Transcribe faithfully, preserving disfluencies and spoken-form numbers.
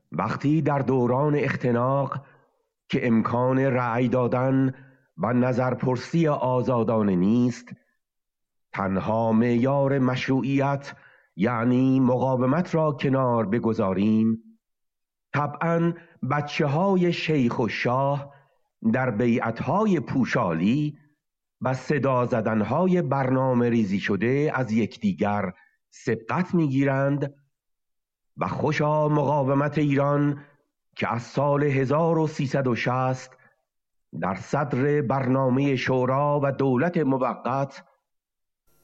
وقتی در دوران اختناق که امکان رأی دادن و نظرپرسی آزادانه نیست، تنها معیار مشروعیت یعنی مقاومت را کنار بگذاریم، طبعاً بچه های شیخ و شاه در بیعتهای پوشالی و صدا زدنهای برنامه ریزی شده از یکدیگر سبقت میگیرند و خوشا مقاومت ایران که از سال هزار و سیصد و شصت در صدر برنامه شورا و دولت موقت